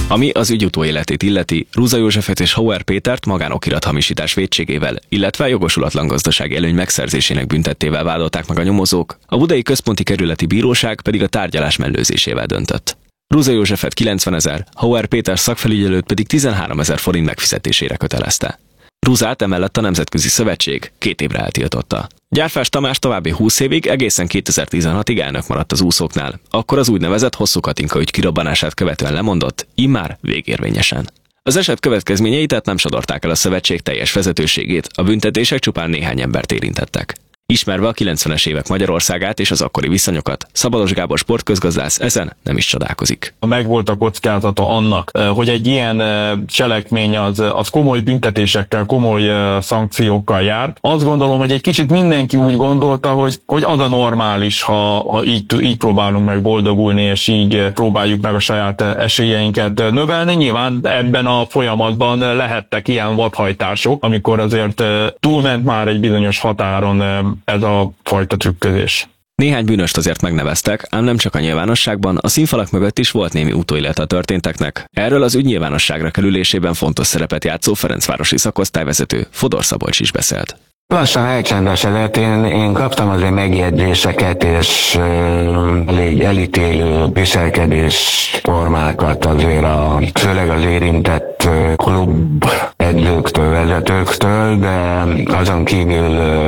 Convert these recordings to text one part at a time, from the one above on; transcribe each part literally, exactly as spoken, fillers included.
Ami az ügy utóéletét illeti, Ruza Józsefet és Hauer Pétert magánokirat hamisítás vétségével, illetve jogosulatlan gazdasági előny megszerzésének büntettével vádolták meg a nyomozók, a Budai Központi Kerületi Bíróság pedig a tárgyalás mellőzésével döntött. Ruza Józsefet kilencvenezer, Hauer Péter szakfelügyelőt pedig tizenháromezer forint megfizetésére kötelezte. Ruzát emellett a Nemzetközi Szövetség két évre eltiltotta. Gyárfás Tamás további húsz évig, egészen kétezer-tizenhatig elnök maradt az úszóknál. Akkor az úgynevezett Hosszú Katinka ügy kirobbanását követően lemondott, immár végérvényesen. Az eset következményei tehát nem sodorták el a szövetség teljes vezetőségét, a büntetések csupán néhány embert érintettek. Ismerve a kilencvenes évek Magyarországát és az akkori viszonyokat, Szabados Gábor sportközgazdász ezen nem is csodálkozik. Megvolt a kockázata annak, hogy egy ilyen cselekmény az, az komoly büntetésekkel, komoly szankciókkal jár. Azt gondolom, hogy egy kicsit mindenki úgy gondolta, hogy, hogy az a normális, ha, ha így, így próbálunk meg boldogulni, és így próbáljuk meg a saját esélyeinket növelni. Nyilván ebben a folyamatban lehettek ilyen vadhajtások, amikor azért túlment már egy bizonyos határon ez a fajta trükközés. Néhány bűnöst azért megneveztek, ám nem csak a nyilvánosságban, a színfalak mögött is volt némi utóélete a történteknek. Erről az ügy nyilvánosságra kerülésében fontos szerepet játszó ferencvárosi szakosztályvezető Fodor Szabolcs is beszélt. Lassan elcsendesedett, én, én kaptam azért megjegyzéseket és elég elítélő viselkedés formákat azért a, főleg az érintett klub edzőktől, vezetőktől, de azon kívül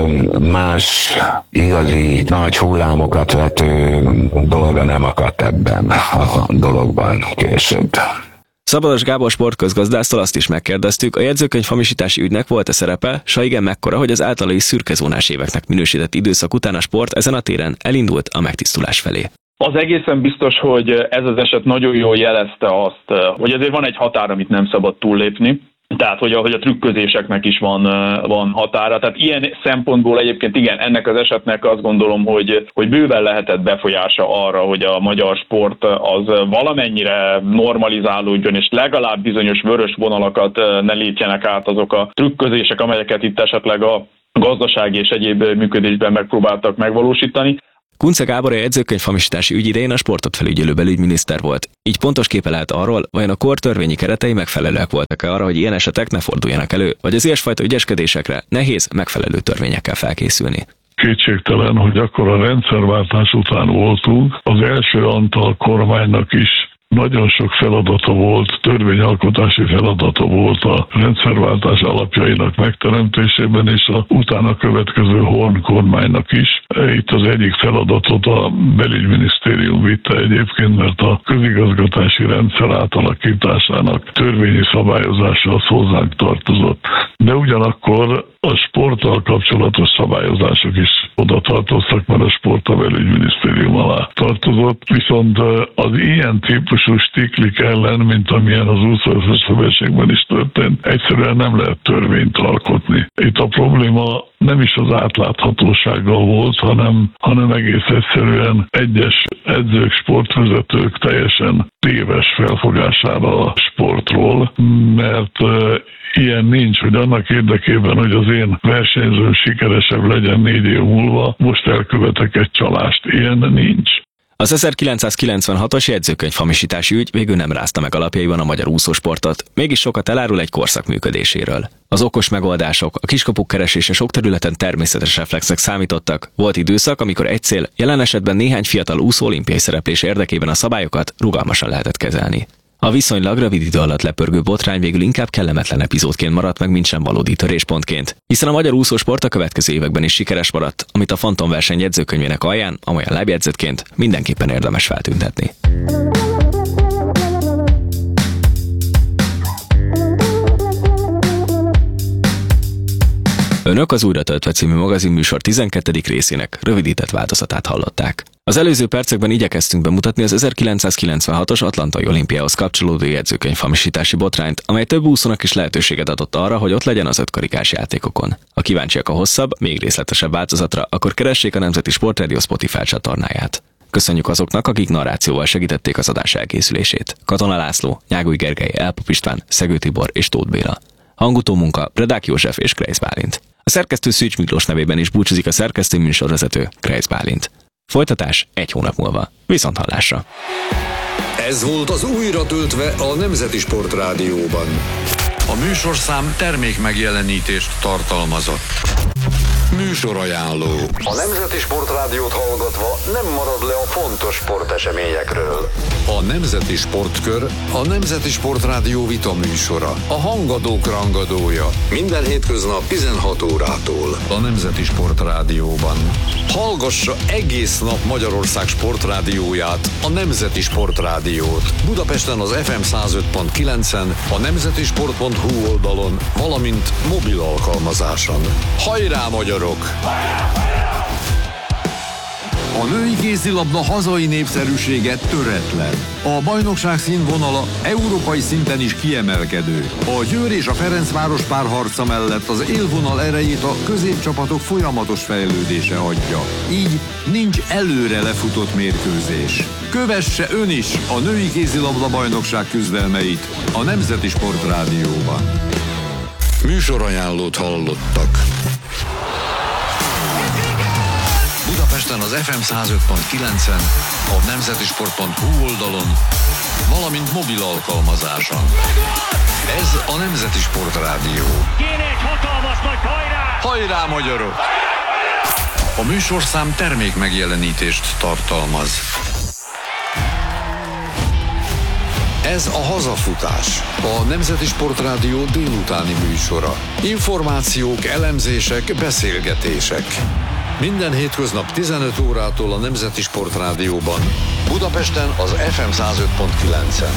más igazi nagy hullámokat vető dolga nem akadt ebben a dologban később. Szabados Gábor sportközgazdásztól azt is megkérdeztük, a jegyzőkönyv hamisítási ügynek volt-e szerepe, s ha igen, mekkora, hogy az általa is szürkezónás éveknek minősített időszak után a sport ezen a téren elindult a megtisztulás felé. Az egészen biztos, hogy ez az eset nagyon jól jelezte azt, hogy azért van egy határ, amit nem szabad túllépni. Tehát, hogy a, hogy a trükközéseknek is van, van határa. Tehát ilyen szempontból egyébként igen, ennek az esetnek azt gondolom, hogy, hogy bőven lehetett befolyása arra, hogy a magyar sport az valamennyire normalizálódjon, és legalább bizonyos vörös vonalakat ne lépjenek át azok a trükközések, amelyeket itt esetleg a gazdasági és egyéb működésben megpróbáltak megvalósítani. Kunce Gábor a jegyzőkönyv hamisítási ügy idején a sportot felügyelő belügyminiszter volt. Így pontos képe lehet arról, vajon a kor törvényi keretei megfelelőek voltak-e arra, hogy ilyen esetek ne forduljanak elő, vagy az ilyesfajta ügyeskedésekre nehéz megfelelő törvényekkel felkészülni. Kétségtelen, hogy akkor a rendszerváltás után voltunk, az első Antal kormánynak is nagyon sok feladata volt, törvényalkotási feladata volt a rendszerváltás alapjainak megteremtésében, és a utána következő Horn kormánynak is. Itt az egyik feladatot a belügyminisztérium vitte egyébként, mert a közigazgatási rendszer átalakításának törvényi szabályozása az hozzánk tartozott. De ugyanakkor a sporttal kapcsolatos szabályozások is oda tartoztak, mert a sport a belügyminisztérium alá tartozott. Viszont az ilyen típusú stiklik ellen, mint amilyen az úszószövetségben szövetségben is történt, egyszerűen nem lehet törvényt alkotni. Itt a probléma nem is az átláthatósággal volt, hanem, hanem egész egyszerűen egyes edzők, sportvezetők teljesen téves felfogására a sportról, mert ilyen nincs, hogy annak érdekében, hogy az én versenyzőm sikeresebb legyen négy év múlva, most elkövetek egy csalást. Ilyen nincs. Az ezerkilencszázkilencvenhatos jegyzőkönyv hamisítási ügy végül nem rázta meg alapjaiban a magyar úszósportot, mégis sokat elárul egy korszak működéséről. Az okos megoldások, a kiskapuk keresése sok területen természetes reflexek számítottak. Volt időszak, amikor egy cél, jelen esetben néhány fiatal úszó olimpiai szereplés érdekében a szabályokat rugalmasan lehetett kezelni. A viszonylag rövid idő alatt lepörgő botrány végül inkább kellemetlen epizódként maradt meg, mint sem valódi töréspontként. Hiszen a magyar úszósport a következő években is sikeres maradt, amit a fantomverseny jegyzőkönyvének alján, amolyan lábjegyzetként mindenképpen érdemes feltüntetni. Önök az Újra töltve című magazinműsor tizenkettedik részének rövidített változatát hallották. Az előző percekben igyekeztünk bemutatni az ezerkilencszázkilencvenhatos Atlantai olimpiához kapcsolódó jegyzőkönyv hamisítási botrányt, amely több úszónak is lehetőséget adott arra, hogy ott legyen az ötkarikás játékokon. Ha kíváncsiak a hosszabb, még részletesebb változatra, akkor keressék a Nemzeti Sportradio Spotify csatornáját. Köszönjük azoknak, akik narrációval segítették az adás elkészülését. Katona László, Nyáguly Gergely, Elpop István, Szegő Tibor és Tóth Béla. Hangutó munka Predák József és Krejsz Bálint. A szerkesztő Szűcs Miklós nevében is búcsúzik a szerkesztő műsorvezető Krejsz Bálint. Folytatás egy hónap múlva. Viszonthallásra! Ez volt az Újra töltve a Nemzeti Sportrádióban. A műsorszám termék megjelenítést tartalmazott. Műsorajánló. A Nemzeti Sportrádiót hallgatva nem marad le a fontos sporteseményekről. A Nemzeti Sportkör a Nemzeti Sportrádió vita műsora. A hangadók rangadója. Minden hétköznap tizenhat órától. A Nemzeti Sportrádióban. Hallgassa egész nap Magyarország sportrádióját, a Nemzeti Sportrádiót. Budapesten az ef em száz öt pont kilencen, a nemzetisport pont hu oldalon, valamint mobil alkalmazáson. Hajrá magyarok! A női kézilabda hazai népszerűsége töretlen. A bajnokság színvonala európai szinten is kiemelkedő. A Győr és a Ferencváros párharca mellett az élvonal erejét a középcsapatok folyamatos fejlődése adja. Így nincs előre lefutott mérkőzés. Kövesse ön is a női kézilabda bajnokság küzdelmeit a Nemzeti Sportrádióban. Műsorajánlót hallottak. Budapesten az ef em száz öt pont kilencen, a nemzetisport pont hu oldalon, valamint mobil alkalmazáson. Ez a Nemzeti Sportrádió. Kéne egy hatalmas nagy hajrá! Hajrá magyarok! A műsorszám termék megjelenítést tartalmaz. Ez a Hazafutás, a Nemzeti Sportrádió délutáni műsora. Információk, elemzések, beszélgetések. Minden hétköznap tizenöt órától a Nemzeti Sportrádióban. Budapesten az ef em száz öt pont kilencen.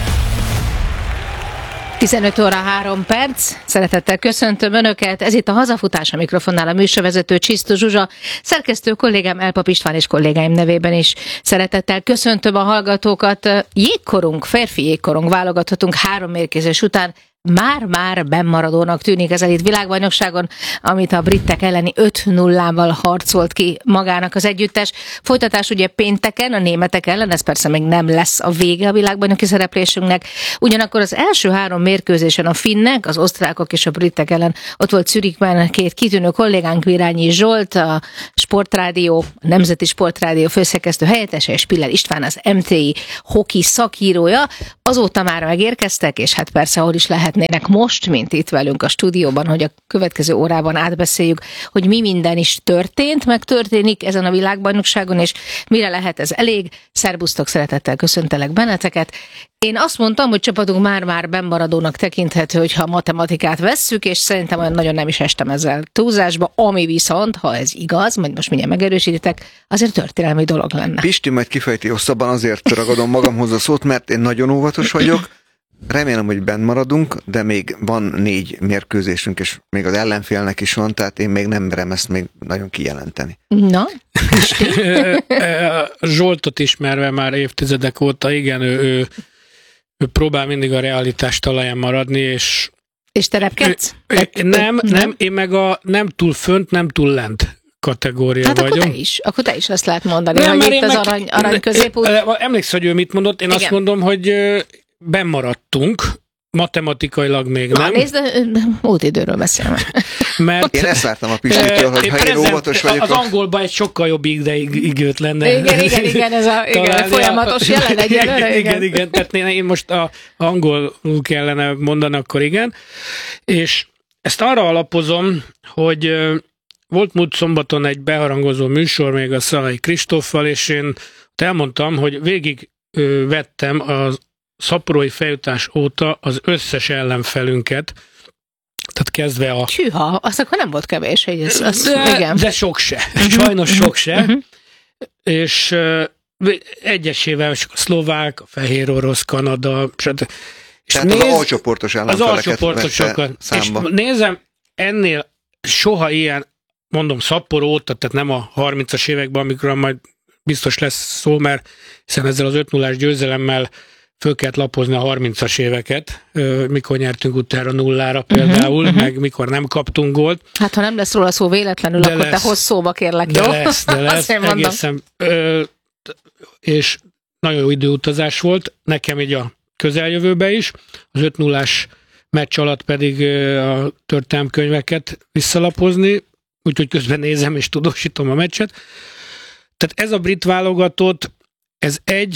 tizenöt óra három perc. Szeretettel köszöntöm Önöket. Ez itt a Hazafutás, a mikrofonnál a műsorvezető Csisztus Zsuzsa. Szerkesztő kollégám Elpap István és kollégáim nevében is szeretettel köszöntöm a hallgatókat. Jégkorunk, férfi jégkorunk válogathatunk három mérkőzés után már-már bennmaradónak tűnik ez elit világbajnokságon, amit a britek elleni öt nullával harcolt ki magának az együttes. Folytatás ugye pénteken a németek ellen, ez persze még nem lesz a vége a világbajnoki szereplésünknek. Ugyanakkor az első három mérkőzésen a finnek, az osztrákok és a britek ellen ott volt Zürichben két kitűnő kollégánk, Virányi Zsolt, a Sportrádió, a Nemzeti Sportrádió főszerkesztő helyettese, és Piller István, az em té i hoki szakírója. Azóta már megérkeztek, és hát persze ahol is lehetnének most, mint itt velünk a stúdióban, hogy a következő órában átbeszéljük, hogy mi minden is történt, meg történik ezen a világbajnokságon, és mire lehet ez elég. Szerbusztok, szeretettel köszöntelek benneteket. Én azt mondtam, hogy csapatunk már-már bennmaradónak tekinthető, hogyha a matematikát vesszük, és szerintem olyan nagyon nem is estem ezzel túlzásba, ami viszont, ha ez igaz, majd most mindjárt megerősítitek, azért történelmi dolog lenne. Pisti majd kifejti hosszabban, azért ragadom magamhoz a szót, mert én nagyon óvatos vagyok. Remélem, hogy benn maradunk, de még van négy mérkőzésünk, és még az ellenfélnek is van, tehát én még nem merem ezt még nagyon kijelenteni. Na? Zsoltot ismerve már évtizedek óta, igen, ő, ő, ő próbál mindig a realitás talaján maradni, és... És te repkedsz? Nem, nem, én meg a nem túl fönt, nem túl lent kategória hát vagyok. Hát akkor te is, akkor te is azt lehet mondani, nem, hogy itt az meg, arany, arany középút. Emléksz, hogy ő mit mondott? Én igen. Azt mondom, hogy bennmaradtunk, matematikailag még Na, nem. nézd, múlt időről beszélve. Mert én ezt vártam a Pistitől, hogy ha én óvatos vagyok. Az angolban egy sokkal jobb igőt lenne. Igen, igen, igen, ez a igen, folyamatos jelen egyelőre. Igen, igen, igen, tehát én most a angolul kellene mondani, akkor igen. És ezt arra alapozom, hogy volt múlt szombaton egy beharangozó műsor még a Szalai Kristóffal, és én elmondtam, hogy végig vettem az szaporói feljutás óta az összes ellenfelünket, tehát kezdve a... Hűha, az akkor nem volt kevés, hogy ez... Az, de, igen. de sok se, sajnos sok se, uh-huh. és uh, egyesével a szlovák, a fehér orosz, Kanada, stb. Tehát néz, az alcsoportos ellenfeleket az alcsoportosokat, és nézem, ennél soha ilyen, mondom, szaporó óta, tehát nem a harmincas években, amikor majd biztos lesz szó, mert hiszen ezzel az öt nullás győzelemmel föl kellett lapozni a harmincas éveket, mikor nyertünk utána nullára például, uh-huh, meg mikor nem kaptunk gólt. Hát ha nem lesz róla szó véletlenül, de akkor lesz, te hozz szóba, kérlek, de jó? lesz, de lesz, egészen, ö, és nagyon jó időutazás volt, nekem így a közeljövőbe is, az öt nullás meccs alatt pedig a történelmkönyveket visszalapozni, úgyhogy közben nézem és tudósítom a meccset. Tehát ez a brit válogatott, ez egy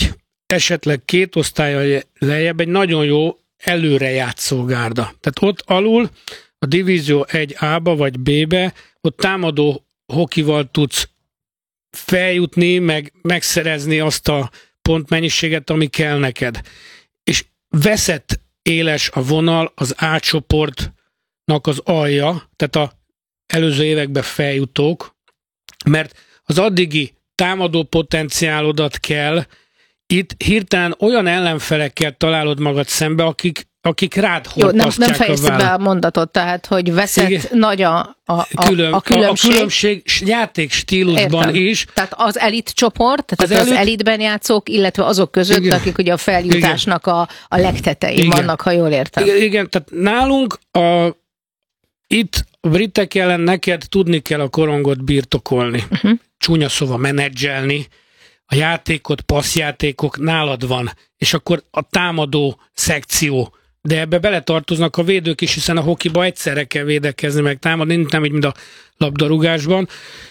esetleg két osztállyal lejjebb egy nagyon jó előre játszó gárda. Tehát ott alul a divízió egy á-ba vagy bé-be, ott támadó hokival tudsz feljutni, meg megszerezni azt a pontmennyiséget, ami kell neked. És veszett éles a vonal az A csoportnak az alja, tehát a előző években feljutók, mert az addigi támadó potenciálodat kell, itt hirtelen olyan ellenfelekkel találod magad szembe, akik, akik rád horpasztják. Jó, nem, nem fejezte be a mondatot, tehát, hogy veszett igen, nagy a, a, a, Külön, a különbség. A különbség játék stílusban Értem. is. Tehát az elit csoport, tehát az, az, elit... az elitben játszók, illetve azok között, igen, akik ugye a feljutásnak a, a legtetején igen, vannak, ha jól értem. Igen, igen, tehát nálunk a, itt a britek ellen neked tudni kell a korongot birtokolni. Uh-huh. Csúnya szóval menedzselni, a játékot, passzjátékok nálad van, és akkor a támadó szekció, de ebbe beletartoznak a védők is, hiszen a hokiba egyszerre kell védekezni, meg támadni, nem így, mint a labdarúgásban,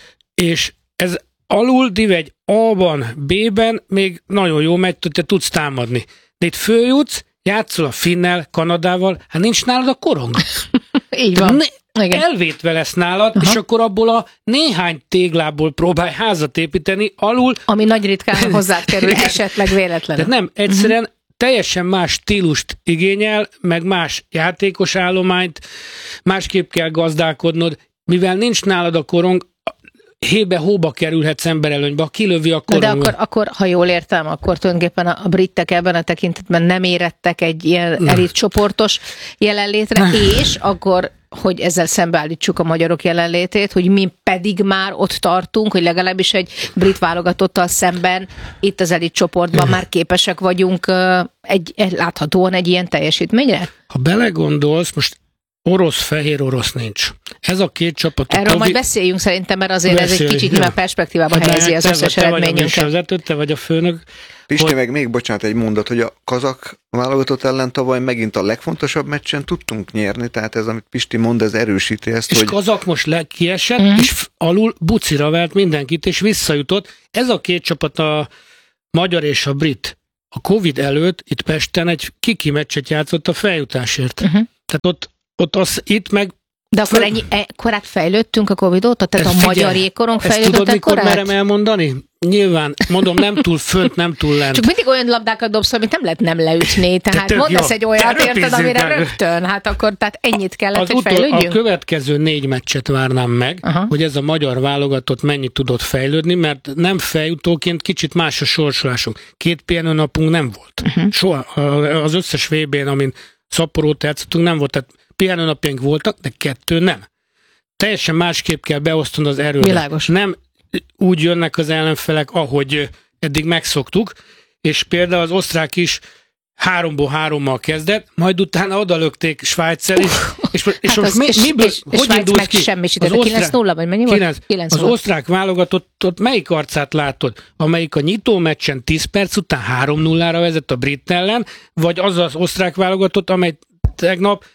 és ez alul div egy á-ban, bé-ben még nagyon jó megy, hogy te tudsz támadni. De itt följutsz, játszol a Finnel, Kanadával, hát nincs nálad a korong. Így van. Ne- Igen. Elvétve lesz nálad, aha, és akkor abból a néhány téglából próbálj házat építeni, alul... Ami nagy ritkán hozzád kerül, esetleg véletlenül. Tehát nem, egyszerűen uh-huh, teljesen más stílust igényel, meg más játékos állományt, másképp kell gazdálkodnod, mivel nincs nálad a korong, hébe-hóba kerülhetsz emberelőnybe, ha kilövi a korongot. De akkor, akkor, ha jól értem, akkor tulajdonképpen a britek ebben a tekintetben nem érettek egy ilyen elit csoportos jelenlétre, és akkor, hogy ezzel szembeállítsuk a magyarok jelenlétét, hogy mi pedig már ott tartunk, hogy legalábbis egy brit válogatottal szemben itt az elit csoportban már képesek vagyunk egy, egy láthatóan egy ilyen teljesítményre? Ha belegondolsz, most orosz-fehér orosz nincs. Ez a két csapat... Erről COVID... majd beszéljünk szerintem, mert azért Beszélj, ez egy kicsit nyilván perspektívába hát helyezi az összes eredményünket. Te vagy a te vagy a főnök. Pisti, hogy... meg még bocsánat egy mondat, hogy a kazak válogatott ellen tavaly megint a legfontosabb meccsen tudtunk nyerni, tehát ez, amit Pisti mond, ez erősíti ezt, és hogy... kazak most le, kiesett, mm. és alul bucira vert mindenkit, és visszajutott. Ez a két csapat, a magyar és a brit, a Covid előtt itt Pesten egy kiki meccset játszott a feljutásért. Uh-huh. Tehát ott Ott az, itt meg... De akkor ennyi, ekkorát fejlődtünk a Covid óta? Tehát ezt a figyelj, magyar jégkorong fejlődött ezt tudod, ekkorát? mikor merem elmondani? Nyilván, mondom, nem túl fönt, nem túl lent. Csak mindig olyan labdákat dobsz, amit nem lehet nem leütni. Tehát Te mondasz jó. egy olyat, érted, amire meg. rögtön. Hát akkor tehát ennyit kellett, az hogy utol, fejlődjünk? A következő négy meccset várnám meg, aha, hogy ez a magyar válogatott mennyit tudott fejlődni, mert nem feljutóként kicsit más a sorsolásunk. Két pihenőnapunk nem volt. Uh-huh. Soha. Az összes vé bén, amin Szaporót játszottunk, nem volt. Tehát pihenőnapjaink voltak, de kettő nem. Teljesen másképp kell beosztani az erőt. Világos. Nem úgy jönnek az ellenfelek, ahogy eddig megszoktuk, és például az osztrák is háromból hárommal kezdett, majd utána odalökték Svájccel is, és, és hát most mi, és, miből, és, hogy és indult ki? Az kilenc nulla, vagy mennyi volt? kilenc Az volt. Osztrák válogatott, melyik arcát látod? Amelyik a nyitó meccsen tíz perc után három nullára vezet a brit ellen, vagy az az osztrák válogatott, amely tegnap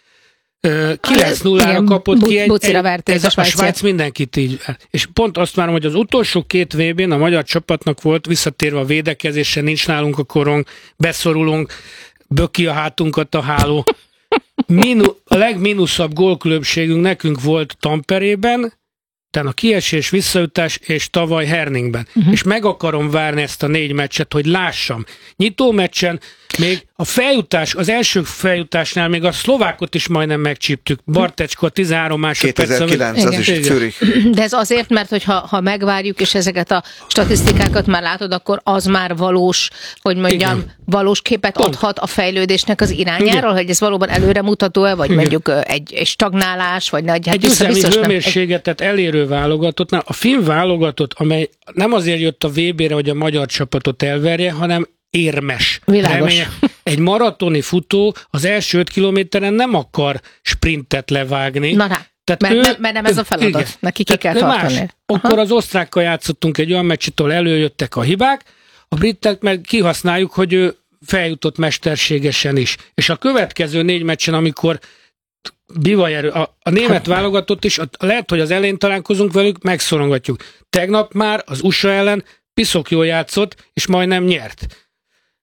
kilenc nullára kapott ki egy, egy, ez a, a Svájc mindenkit így. És pont azt várom, hogy az utolsó két vé bén a magyar csapatnak volt, visszatérve a védekezésre, nincs nálunk a korong, beszorulunk, böki a hátunkat a háló. Minu, a legminuszabb gólkülönbségünk nekünk volt Tamperében, tehát a kiesés, visszaütás és tavaly Herningben. Uh-huh. És meg akarom várni ezt a négy meccset, hogy lássam. Nyitó meccsen még a feljutás, az első feljutásnál még a szlovákot is majdnem megcsíptük. Bartecska tizenhárom másodperc. kétezer-kilenc, az is Zürich. De ez azért, mert hogyha ha megvárjuk, és ezeket a statisztikákat már látod, akkor az már valós, hogy mondjam, igen, valós képet pont adhat a fejlődésnek az irányáról, igen, hogy ez valóban előremutató-e, vagy igen, mondjuk egy, egy stagnálás, vagy nagy, hát egy üzemi hőmérségetet elérő válogatottnál, a finn válogatott, amely nem azért jött a vé bére, hogy a magyar csapatot elverje, hanem érmes. Világos. Egy maratoni futó az első öt kilométeren nem akar sprintet levágni. Na rá, tehát mert, ő, nem, mert nem ez a feladat. Igen. Neki ki kell tartani. Más. Akkor az osztrákkal játszottunk egy olyan meccsetől, előjöttek a hibák, a britek meg kihasználjuk, hogy ő feljutott mesterségesen is. És a következő négy meccsen, amikor bivajerő, a, a német válogatott is, lehet, hogy az elején találkozunk velük, megszorongatjuk. Tegnap már az u es á ellen piszok jól játszott, és majdnem nyert.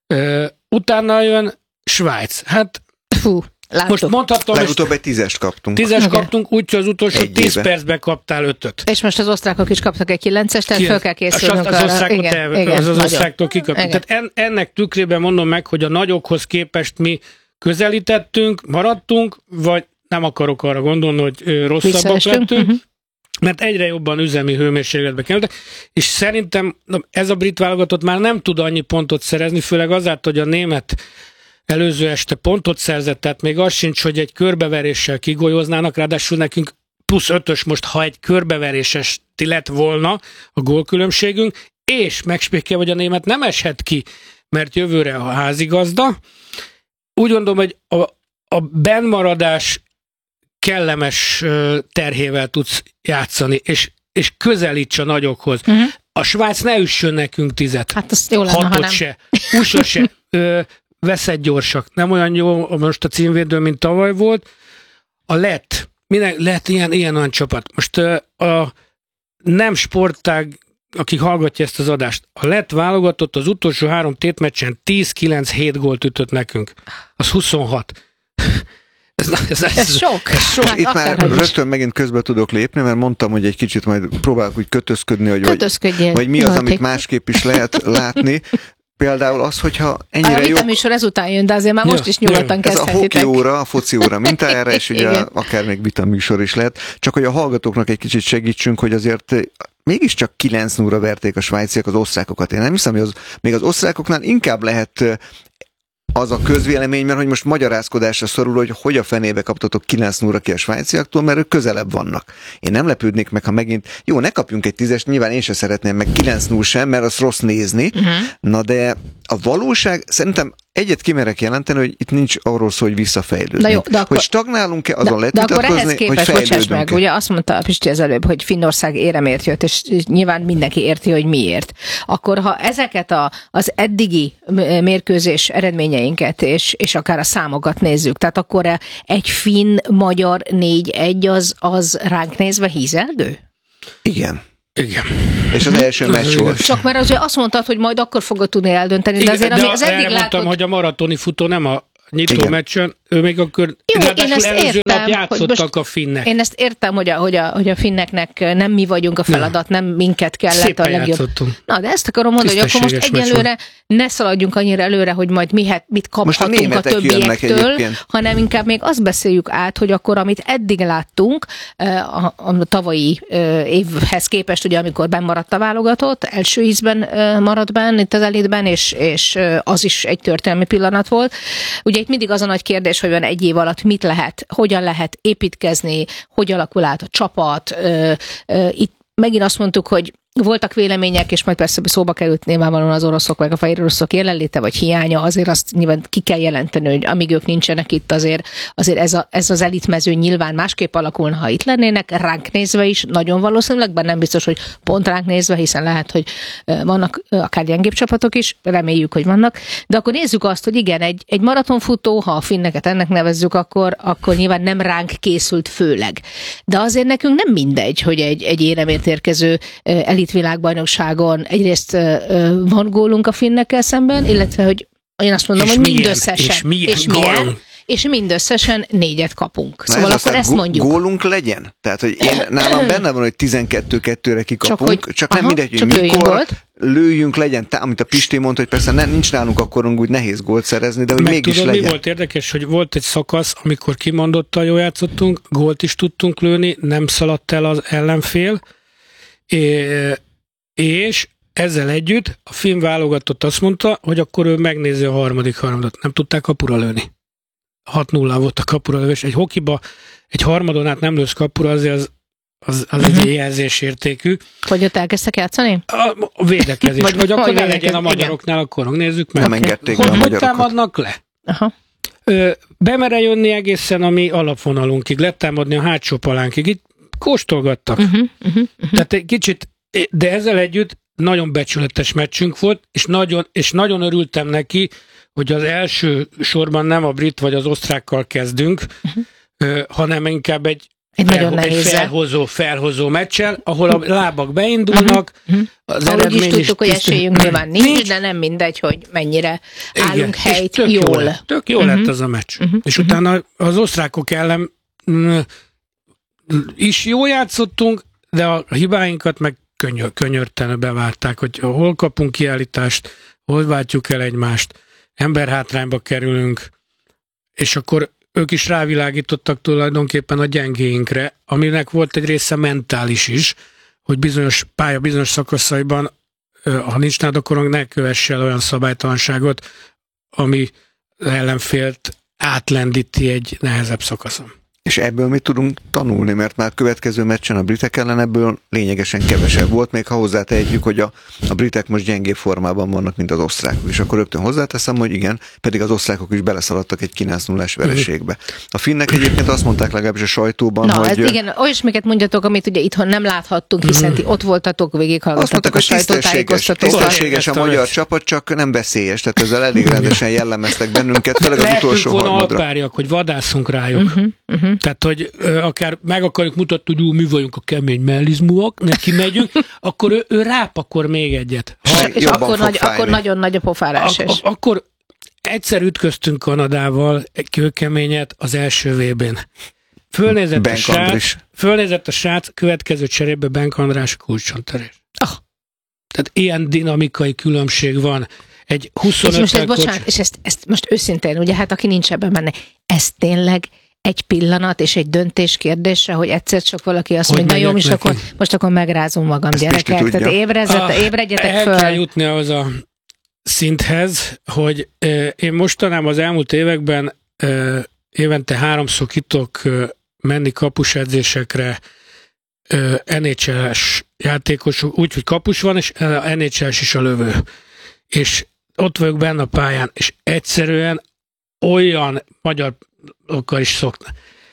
Ö, utána jön Svájc. Hát Fú, láttuk. Most mondhatom, legutóbb egy tízest kaptunk. Tízes Igen. kaptunk, úgyhogy az utolsó Egy tíz éve. percben kaptál ötöt. És most az osztrákok is kaptak egy kilencest, tehát Kilenc. föl kell És készülnünk azt az arra. osztrákot Igen, el, igen, az az nagyon. osztráktól kikaptunk. Igen. Tehát en, ennek tükrében mondom meg, hogy a nagyokhoz képest mi közelítettünk, maradtunk, vagy nem akarok arra gondolni, hogy ö, rosszabbak Visszaestünk. lettünk, Uh-huh. mert egyre jobban üzemi hőmérsékletbe kerültek, és szerintem na, ez a brit válogatott már nem tud annyi pontot szerezni, főleg azáltal, hogy a német előző este pontot szerzett, tehát még az sincs, hogy egy körbeveréssel kigolyoznának, ráadásul nekünk plusz ötös most, ha egy körbeveréses lett volna a gólkülönbségünk, és megspékkel, hogy a német nem eshet ki, mert jövőre a házigazda. Úgy gondolom, hogy a, a bennmaradás kellemes ö, terhével tudsz játszani, és, és közelíts a nagyokhoz. Uh-huh. A Svájc ne üssön nekünk tizet. Hát az jó lenne, ha Hatot nem. se. u es á se. Ö, veszett gyorsak. Nem olyan jó most a címvédő, mint tavaly volt. A lett. Minden, lett ilyen, ilyen olyan csapat. Most ö, a nem sportág, aki hallgatja ezt az adást, a lett válogatott az utolsó három tétmeccsen tíz kilenc hét gólt ütött nekünk. Az huszonhat. Ez, ez, ez, Ez sok. Ez sok. Hát Itt már akárhogy is. rögtön megint közbe tudok lépni, mert mondtam, hogy egy kicsit majd próbálok úgy kötözködni, hogy vagy, Kötözködjél. vagy mi az, Jó, amit ték. másképp is lehet látni. Például az, hogyha A ennyire jó... vita műsor ezután jön, de azért már Ja, most is nyugodtan Ez a hoki kezdhetitek. óra, a foci óra mintájára, és ugye Igen. akár még vita műsor is lehet. Csak hogy a hallgatóknak egy kicsit segítsünk, hogy azért mégiscsak kilenc nulla verték a svájciak az osztrákokat. Én nem hiszem, hogy az, még az osztrákoknál inkább lehet az a közvélemény, mert hogy most magyarázkodásra szorul, hogy hogy a fenébe kaptatok kilenc nulla ki a svájciaktól, mert ők közelebb vannak. Én nem lepődnék meg, ha megint, jó, ne kapjunk egy tízest, nyilván én se szeretném, meg kilenc nulla sem, mert az rossz nézni, uh-huh. Na de a valóság, szerintem egyet kimerek jelenteni, hogy itt nincs arról szó, hogy visszafejlődünk. Na jó, de akkor- hogy stagnálunk-e, azon lehet de akkor ehhez vitatkozni, hogy képest, bocsáss meg, fejlődünk-e. ugye azt mondta a Pisti az előbb, hogy Finnország éremért jött, és nyilván mindenki érti, hogy miért. Akkor ha ezeket a, az eddigi mérkőzés eredményeinket, és, és akár a számokat nézzük, tehát akkor egy finn-magyar négy egy az, az ránk nézve hízelgő? Igen. Igen. És az első meccs volt. Csak mert azért azt mondtad, hogy majd akkor fogod tudni eldönteni, de azért, Igen, ami az eddig erre mondtam, látott... hogy a maratoni futó nem a nyitó Igen. meccsen, ő még akkor Jó, én ráadásul ezt előző értem, nap játszottak hogy most- a finnek. Én ezt értem, hogy a, hogy a, hogy a finneknek nem mi vagyunk a feladat, nem minket kellett Szépen a legjobb. játszottunk. Na, de ezt akarom mondani, hogy akkor most Tisztességes meccs egyelőre ne szaladjunk annyira előre, hogy majd mi, mit Most a kaphatunk a, németek jönnek többiektől, egyébként. hanem inkább még azt beszéljük át, hogy akkor amit eddig láttunk a, a tavalyi évhez képest, ugye amikor bennmaradt a válogatott, első ízben maradt benn, itt az elitben, és, és az is egy történelmi pillanat volt. Ugye itt mindig az a nagy kérdés, hogy van egy év alatt mit lehet, hogyan lehet építkezni, hogy alakul át a csapat. Itt megint azt mondtuk, hogy voltak vélemények, és majd persze szóba került nyilvánvalóan az oroszok, meg a fehér oroszok jelenléte, vagy hiánya, azért azt nyilván ki kell jelenteni, hogy amíg ők nincsenek itt, azért, azért ez, a, ez az elitmező nyilván másképp alakulna, ha itt lennének, ránk nézve is, nagyon valószínűleg, bár nem biztos, hogy pont ránk nézve, hiszen lehet, hogy vannak akár gyengébb csapatok is, reméljük, hogy vannak, de akkor nézzük azt, hogy igen, egy, egy maratonfutó, ha a finneket ennek nevezzük, akkor, akkor nyilván nem ránk készült főleg. De azért nekünk nem mindegy, hogy egy, egy éremért érkező elit világbajnokságon egyrészt van gólunk a finnekkel szemben, illetve, hogy én azt mondom, És hogy milyen, mindösszesen. és milyen és milyen, gólunk. és mindösszesen négyet kapunk. Na szóval ez akkor aztán ezt gó- mondjuk. Gólunk legyen? Tehát, hogy én, nálam benne van, hogy tizenkettő kettőre kikapunk, csak, hogy- csak nem aha, mindegy, hogy csak lőjünk mikor gólt. lőjünk, legyen, tá- amit a Pisti mondta, hogy persze nem, nincs nálunk akkorunk úgy nehéz gólt szerezni, de hogy Meg mégis tudod, legyen. mi volt érdekes, hogy volt egy szakasz, amikor kimondottan jól játszottunk, gólt is tudtunk lőni, nem szaladt el az ellenfél, é- és ezzel együtt a finn válogatott azt mondta, hogy akkor ő megnézi a harmadik harmadot. Nem tudták kapura lőni. hat nulla volt a kapura lövés. Egy hokiba egy harmadon át nem lősz kapura, azért az, az, az Uh-huh. egy jelzésértékű. Hogy ott elkezdtek játszani? A, a védekezés. Vagy- Vagy, vagy akkor vagy ne legyen védekezés, a magyaroknál, akkor nézzük meg. Nem engedték hogy, be a hogy magyarokat. támadnak le? Aha. Ö, bemere jönni egészen a mi alapvonalunkig, letámadni a hátsó palánkig. Itt kóstolgattak. Uh-huh, uh-huh, uh-huh. Tehát egy kicsit, de ezzel együtt nagyon becsületes meccsünk volt, és nagyon, és nagyon örültem neki, hogy az első sorban nem a brit vagy az osztrákkal kezdünk, uh-huh. ö, hanem inkább egy Egy felho- nagyon nehéz. Egy felhozó, felhozó meccsel, ahol a lábak beindulnak, uh-huh. az ahogy eredmény is tudtuk, hogy tisztán- esélyünk nyilván nincs, nincs, de nem mindegy, hogy mennyire igen, állunk és helyt tök jól. Jó lett, tök jó uh-huh. lett az a meccs. Uh-huh. És uh-huh. utána az osztrákok ellen mm, is jól játszottunk, de a hibáinkat meg könyör, könyörtelenül bevárták, hogy hol kapunk kiállítást, hol váltjuk el egymást, emberhátrányba kerülünk, és akkor ők is rávilágítottak tulajdonképpen a gyengéinkre, aminek volt egy része mentális is, hogy bizonyos pálya, bizonyos szakaszaiban, ha nincs nálad, akkor ne kövess el olyan szabálytalanságot, ami ellenfélt átlendíti egy nehezebb szakaszon. És ebből mi tudunk tanulni, mert már következő meccsen a britek ellen ebből lényegesen kevesebb volt, még ha hozzátehetjük, hogy a, a britek most gyengébb formában vannak, mint az osztrákok. És akkor rögtön hozzáteszem, hogy igen, pedig az osztrákok is beleszaladtak egy kilenc nullás vereségbe. A finnek egyébként azt mondták legalábbis a sajtóban, Na, hogy... ez igen, olyasmiket mondjatok, amit ugye itthon nem láthattunk, hiszen ti ott voltatok, végighallgattatok a sajtótájékoztatókat. Tisztességes a magyar csapat, csak nem veszélyes, tehát ezzel elég rendesen jellemeztek bennünket, főleg az utolsó harmadra. Alpáriak, hogy vadászunk rájuk. Uh-huh, uh-huh. Tehát, hogy ö, akár meg akarjuk mutatni, hogy ú, mi vagyunk a kemény mellizmúak, neki megyünk, akkor ő, ő rápakor még egyet. Ha, és akkor, nagy, akkor nagyon nagy a pofárás. Ak- akkor egyszer ütköztünk Kanadával egy kőkeményet az első vé bén. Fölnézett a, srác, fölnézett a srác, következő cserébe Benk András kulcsontörés. Oh. Tehát ilyen dinamikai különbség van. Egy huszonöt és most ez, bocsánat, és ezt, ezt most őszintén, ugye hát aki nincs ebben benne, ez tényleg egy pillanat és egy döntés kérdése, hogy egyszer csak valaki azt mondja, na jó, most akkor, most akkor megrázom magam, ezt gyerekek. Tehát ébrezzetek, ah, ébredjetek el föl. El kell jutni ahhoz a szinthez, hogy euh, én mostanában az elmúlt években euh, évente háromszor ki tudok euh, menni kapusedzésekre euh, en há el-es játékosok, úgy, hogy kapus van, és en há el-es is a lövő. És ott vagyok benne a pályán, és egyszerűen olyan magyarokkal is szokna.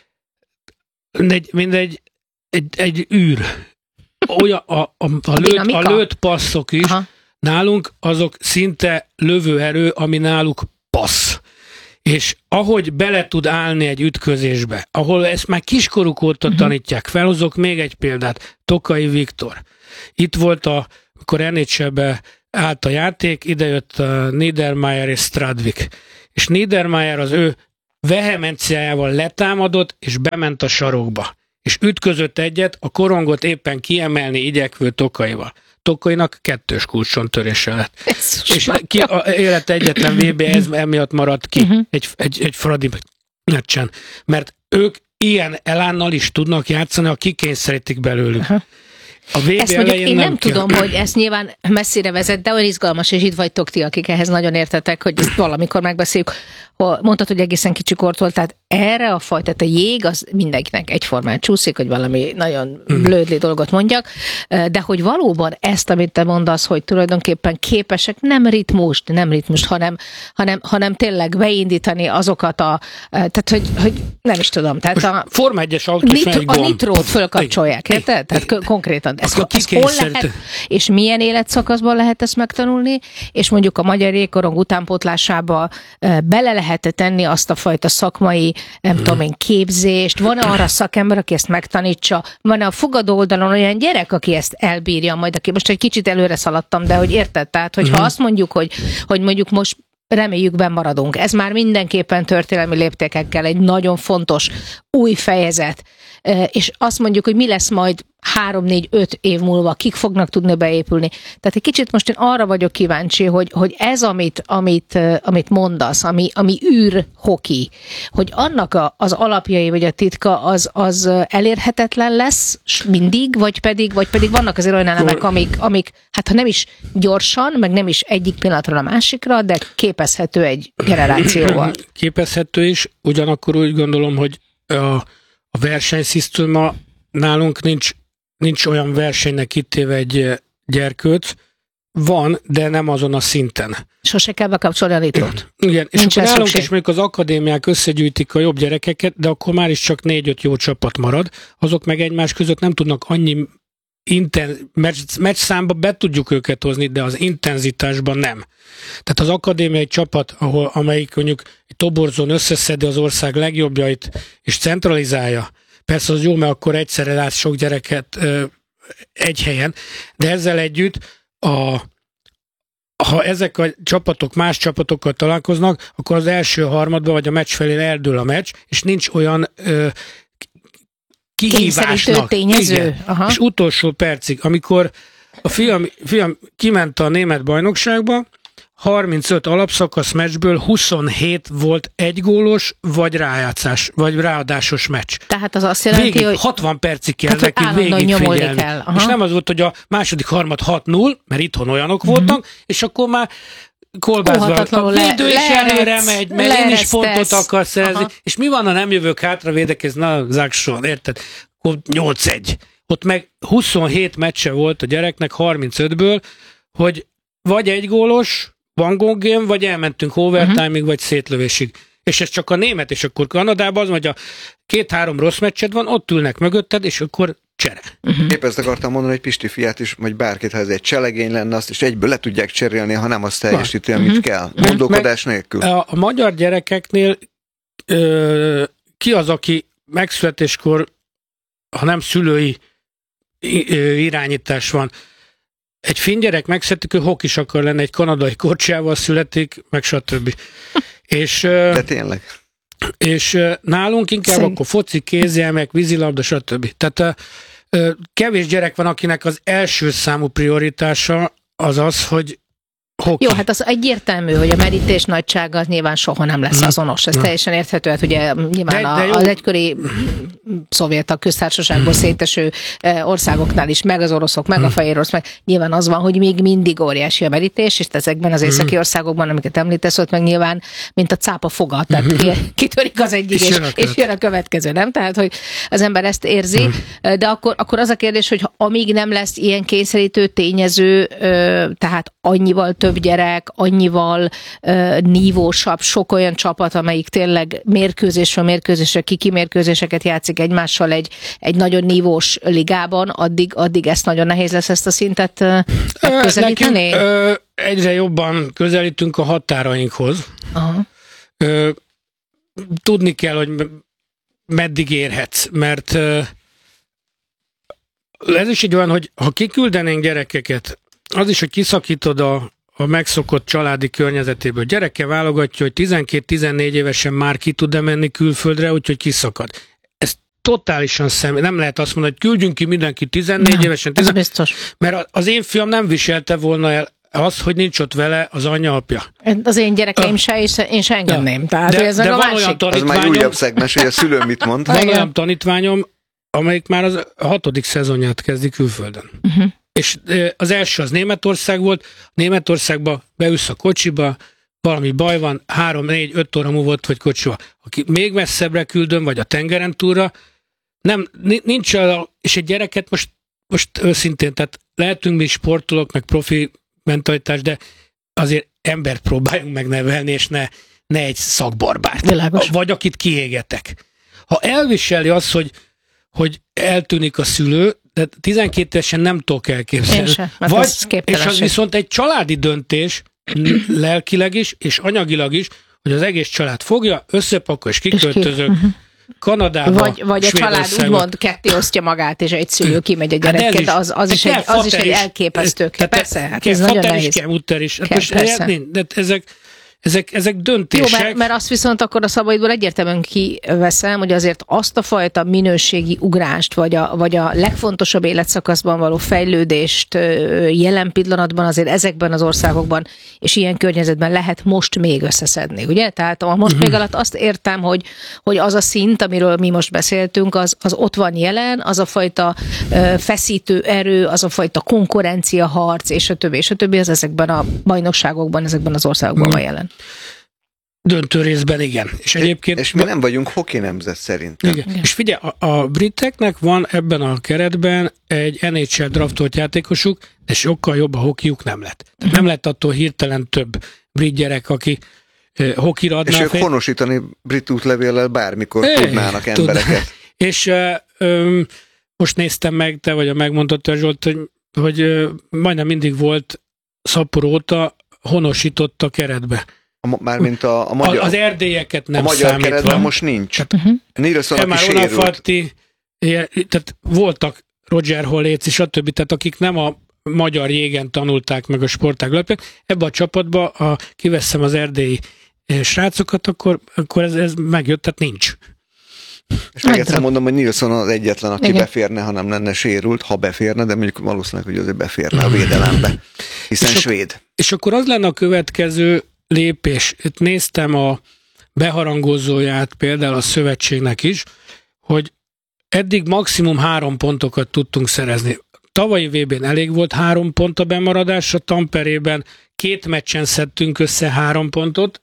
Mindegy, mindegy egy, egy űr. Olyan, a, a, a, lőtt, a lőtt passzok is, aha, nálunk azok szinte lövőerő, ami náluk passz. És ahogy bele tud állni egy ütközésbe, ahol ezt már kiskoruk óta uh-huh. tanítják, felhozok még egy példát, Tokai Viktor. Itt volt, a, amikor en há el-be állt a játék, idejött a Niedermayer és Stradvik. És Niedermayer az ő vehemenciájával letámadott, és bement a sarokba. És ütközött egyet, a korongot éppen kiemelni igyekvő Tokaival. Tokainak kettős kulcsontörése lett. És ki, a élet egyetlen vé bé ez emiatt maradt ki uh-huh. egy, egy, egy Fradi meccsen. Mert ők ilyen elánnal is tudnak játszani, ha kikényszerítik belőlük. Uh-huh. A vé bé ezt mondjuk én nem, nem kell. tudom, hogy ez nyilván messzire vezet, de olyan izgalmas, és itt vagytok ti, akik ehhez nagyon értetek, hogy ezt valamikor megbeszéljük. Mondtad, hogy egészen kicsi kortól, tehát erre a fajta, tehát a jég az mindenkinek egyformán csúszik, hogy valami nagyon blödli dolgot mondjak, de hogy valóban ezt, amit te mondasz, hogy tulajdonképpen képesek nem ritmust, nem ritmust, hanem, hanem, hanem tényleg beindítani azokat a, tehát hogy, hogy nem is tudom, tehát a Forma egyes autó nitro, a nitrót fölkapcsolják, érted? Tehát konkrétan ezt, ezt hol lehet, és milyen életszakaszban lehet ezt megtanulni, és mondjuk a magyar jégkorong utánpótlásába bele lehet tenni azt a fajta szakmai, nem tudom én, képzést, van-e arra szakember, aki ezt megtanítsa, van-e a fogadó oldalon olyan gyerek, aki ezt elbírja majd, aki most egy kicsit előre szaladtam, de hogy érted, tehát hogyha azt mondjuk, hogy, hogy mondjuk most reméljük benn maradunk. Ez már mindenképpen történelmi léptékekkel egy nagyon fontos új fejezet. És azt mondjuk, hogy mi lesz majd három, négy, öt év múlva, kik fognak tudni beépülni. Tehát egy kicsit most én arra vagyok kíváncsi, hogy, hogy ez, amit, amit, amit mondasz, ami, ami űr hoki, hogy annak a, az alapjai, vagy a titka az, az elérhetetlen lesz mindig, vagy pedig, vagy pedig vannak azért olyan elemek, amik, amik, hát ha nem is gyorsan, meg nem is egyik pillanatra a másikra, de képezhető egy generációval. Képezhető is, ugyanakkor úgy gondolom, hogy a, a versenyszisztéma nálunk nincs nincs olyan versenynek kitéve egy gyerkőc, van, de nem azon a szinten. Sose kell bekapcsolni a nitrót. Igen, és nincs akkor nálunk is mondjuk az akadémiák összegyűjtik a jobb gyerekeket, de akkor már is csak négy-öt jó csapat marad, azok meg egymás között nem tudnak annyi inten, meccs, meccs számba be tudjuk őket hozni, de az intenzitásban nem. Tehát az akadémiai csapat, ahol, amelyik mondjuk egy toborzón összeszedi az ország legjobbjait, és centralizálja, Persze az jó, mert akkor egyszerre látsz sok gyereket ö, egy helyen, de ezzel együtt a ha ezek a csapatok más csapatokkal találkoznak, akkor az első harmadban vagy a meccs felé eldől a meccs, és nincs olyan ö, kihívásnak. Tényező. Aha. És utolsó percig, amikor a fiam, fiam kiment a német bajnokságba, harmincöt alapszakasz meccsből huszonhét volt egygólos, vagy rájátszás, vagy ráadásos meccs. Tehát az azt jelenti, végig, hogy hatvan percig kell hát, nekik végigfigyelni. És nem az volt, hogy a második harmad hat null, mert itthon olyanok uh-huh. voltak, és akkor már kolbászban a védő is előre megy, mert én is pontot akar szerezni. Aha. És mi van, ha nem jövök hátra, védekezni? Na, Zákson, érted? nyolc egy. Ott meg huszonhét meccse volt a gyereknek harmincötből, hogy vagy egy gólos, van gongém, vagy elmentünk overtime-ig, uh-huh. vagy szétlövésig. És ez csak a német, és akkor Kanadában az, hogy a két-három rossz meccsed van, ott ülnek mögötted, és akkor csere. Uh-huh. Épp ezt akartam mondani, hogy Pisti fiát is, vagy bárkit, ha ez egy cselegény lenne, azt is egyből le tudják cserélni, ha nem azt teljesíti, amit uh-huh. kell. Gondolkodás nélkül. A, a magyar gyerekeknél ö, ki az, aki megszületéskor, ha nem szülői irányítás van, egy finn gyerek megszületik, ő hokis akar lenni, egy kanadai korcsiával születik, meg stb. és, De tényleg. És nálunk inkább Szerint. akkor foci, kézjelmek, vízilabda, stb. Tehát kevés gyerek van, akinek az első számú prioritása az az, hogy hoki. Jó, hát az egyértelmű, hogy a merítés nagysága az nyilván soha nem lesz azonos. Ez teljesen érthető, hát ugye nyilván de, de a, az egykori szovjet a köztársaságból széteső országoknál is, meg az oroszok, meg a fehér orosz, meg nyilván az van, hogy még mindig óriási a merítés, és ezekben az északi országokban, amiket említesz, ott meg nyilván, mint a cápa foga, tehát kitörik az egyik, és, és, és jön a következő, nem? Tehát, hogy az ember ezt érzi, de akkor, akkor az a kérdés, hogy amíg nem lesz ilyen kényszerítő tényező, tehát annyival több gyerek, annyival uh, nívósabb, sok olyan csapat, amelyik tényleg mérkőzésről mérkőzésre, kiki mérkőzéseket játszik egymással egy, egy nagyon nívós ligában, addig, addig ezt nagyon nehéz lesz ezt a szintet uh, megközelíteni? Nekünk, ö, egyre jobban közelítünk a határainkhoz. Aha. Ö, tudni kell, hogy meddig érhetsz, mert ö, ez is így van, hogy ha kiküldenénk gyerekeket, az is, hogy kiszakítod a, a megszokott családi környezetéből. Gyereke válogatja, hogy tizenkét-tizennégy évesen már ki tud-e menni külföldre, úgyhogy kiszakad. Ez totálisan szem. Nem lehet azt mondani, hogy küldjünk ki mindenki tizennégy nem, évesen. tizen... biztos. Mert az én fiam nem viselte volna el az, hogy nincs ott vele az anyja, apja. Az én gyerekeim se, és én se engedném. Tehát, de, ez de a van másik. olyan tanítványom... Ez már újabb szegmes, hogy a szülő mit mond. Van olyan tanítványom, amelyik már az hatodik szezonját kezdi külföldön. Uh-huh. És az első az Németország volt, Németországba beülsz a kocsiba, valami baj van, három, négy, öt óra múlva ott vagy kocsiba. Aki még messzebbre küldöm, vagy a tengeren túlra, nem, nincs a, és egy gyereket most, most őszintén, tehát lehetünk mi sportolók, meg profi mentalitás, de azért embert próbáljunk megnevelni, és ne, ne egy szakbarbárt. Világos. Vagy akit kiégetek. Ha elviseli azt, hogy, hogy eltűnik a szülő, de tizenkét évesen nem tudok elképzelni. Sem, Vagy, és az viszont egy családi döntés, lelkileg is, és anyagilag is, hogy az egész család fogja, összepakol és kiköltözök uh-huh. Kanadába, Vagy, vagy a család úgymond ketté osztja magát, és egy szülő kimegy a gyereket, az, az, is egy, az is egy elképesztő. Persze, hát ez nagyon nehéz. Kell, mutter is. Kell, most de ezek Ezek, ezek döntések. Jó, mert, mert azt viszont akkor a szabaidból egyértelműen kiveszem, hogy azért azt a fajta minőségi ugrást, vagy a, vagy a legfontosabb életszakaszban való fejlődést jelen pillanatban azért ezekben az országokban és ilyen környezetben lehet most még összeszedni, ugye? Tehát a most még alatt azt értem, hogy, hogy az a szint, amiről mi most beszéltünk, az, az ott van jelen, az a fajta feszítő erő, az a fajta konkurencia harc, és a többi, és a többi, az ezekben a bajnokságokban, ezekben az országokban van jelen. Döntő részben igen. És, egyébként, és mi nem vagyunk hoki nemzet szerintem. Igen. Igen. És figyelj, a, a briteknek van ebben a keretben egy en há el draftolt játékosuk, de sokkal jobb a hokiuk nem lett. Uh-huh. Nem lett attól hirtelen több brit gyerek, aki uh, hokira adná. És ők honosítani brit útlevéllel bármikor é, tudnának embereket. Tudná. És uh, um, most néztem meg, te vagy a megmondott Zsolt, hogy, hogy uh, majdnem mindig volt Szapporo óta honosított a keretbe. Mármint a, a magyar... Az erdélyeket nem számítva. A magyar számítva. keretben most nincs. Uh-huh. Nilssonnak is sérült. tehát voltak Roger Holléc és a többi, tehát akik nem a magyar jégen tanulták meg a sportág alapján. Ebbe a csapatba, ha kiveszem az erdélyi srácokat, akkor, akkor ez, ez megjött, tehát nincs. És még egyszer mondom, hogy Nilsson az egyetlen, aki Igen. beférne, ha nem lenne sérült, ha beférne, de mondjuk valószínűleg, hogy azért beférne a védelembe, hiszen és svéd. Ak- és akkor az lenne a következő lépés. Itt néztem a beharangozóját például a szövetségnek is, hogy eddig maximum három pontokat tudtunk szerezni. Tavalyi vé bén elég volt három pont a bemaradásra, Tamperében két meccsen szedtünk össze három pontot,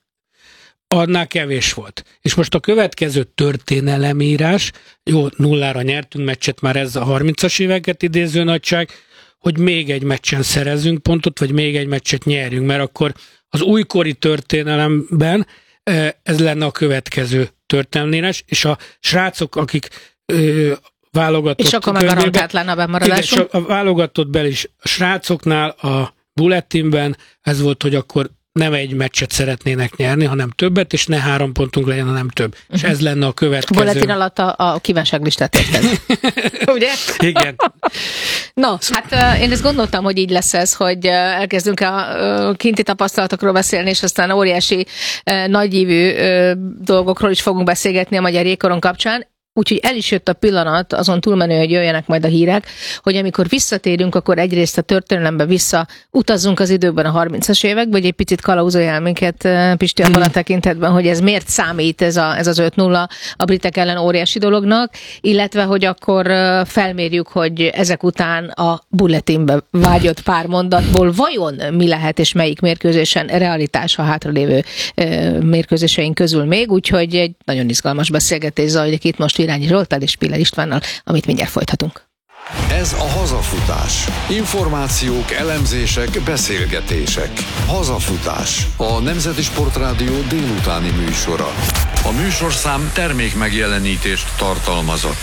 annál kevés volt. És most a következő történelemírás, jó, nullára nyertünk meccset, már ez a harmincas éveket idéző nagyság, hogy még egy meccsen szerezzünk pontot, vagy még egy meccset nyerjünk, mert akkor az újkori történelemben ez lenne a következő történelemírás, és a srácok, akik ö, válogatott... És akkor már garantált lenne a bemaradásunk. Igen, a válogatott bel is a srácoknál, a bulletinben ez volt, hogy akkor nem egy meccset szeretnének nyerni, hanem többet, és ne három pontunk legyen, hanem több. Uh-huh. És ez lenne a következő. Bulletin alatt a, a kívánságlistát érted. Ugye? Igen. No, hát én ezt gondoltam, hogy így lesz ez, hogy elkezdünk a kinti tapasztalatokról beszélni, és aztán óriási nagyívű dolgokról is fogunk beszélgetni a magyar jégkoron kapcsán. Úgyhogy el is jött a pillanat, azon túlmenő, hogy jöjjenek majd a hírek, hogy amikor visszatérünk, akkor egyrészt a történelembe vissza utazzunk az időben a harmincas években, hogy egy picit kalauzolj el minket, Pisti, abban a tekintetben, hogy ez miért számít ez, a, ez az öt nulla a britek ellen óriási dolognak, illetve, hogy akkor felmérjük, hogy ezek után a bulletinbe vágyott pár mondatból vajon mi lehet, és melyik mérkőzésen realitás a hátralévő mérkőzéseink közül még, úgyhogy egy nagyon izgalmas beszélgetés zajlik itt most Virányi Zsolttal és Piller Istvánnal, amit mindjárt folytatunk. Ez a Hazafutás. Információk, elemzések, beszélgetések. Hazafutás. A Nemzeti Sportrádió délutáni műsora. A műsorszám termék megjelenítést tartalmazott.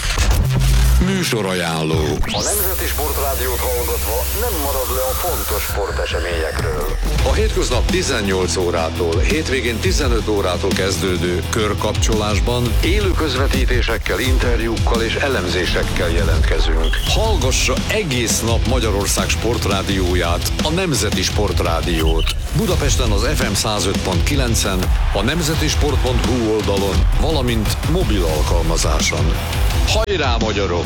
Műsorajánló. A Nemzeti Sportrádiót hallgatva nem marad le a fontos sporteseményekről. A hétköznap tizennyolc órától, hétvégén tizenöt órától kezdődő körkapcsolásban élő közvetítésekkel, interjúkkal és elemzésekkel jelentkezünk. Hallgassa egész nap Magyarország sportrádióját, a Nemzeti Sportrádiót. Budapesten az ef em száz öt pont kilencen, a nemzetisport pont hu oldalon, valamint mobil alkalmazáson. Hajrá, magyarok!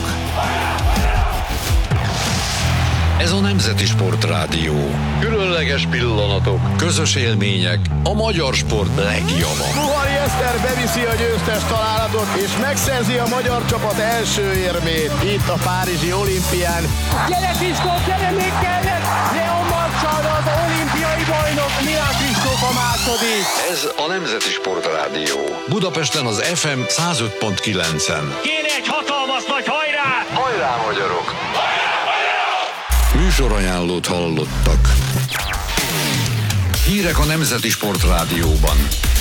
Ez a Nemzeti Sportrádió. Különleges pillanatok, közös élmények, a magyar sport legjava. Muhari Eszter beviszi a győztes találatot, és megszerzi a magyar csapat első érmét itt a párizsi olimpián. Gyere Kristóf, gyere még kellett! Leon Marcsal az olimpiai bajnok, Milán Kristóf a második. Ez a Nemzeti Sportrádió. Budapesten az ef em száz öt pont kilencen. Kéne egy hatalmas nagy hajrá! Hajrá, magyarok! Műsorajánlót hallottak. Hírek a Nemzeti Sportrádióban.